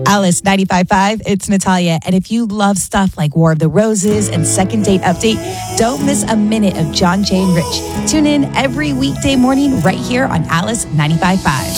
Alice 95.5, it's Natalia. And if you love stuff like War of the Roses and Second Date Update, don't miss a minute of John, Jay, and Rich. Tune in every weekday morning right here on Alice 95.5.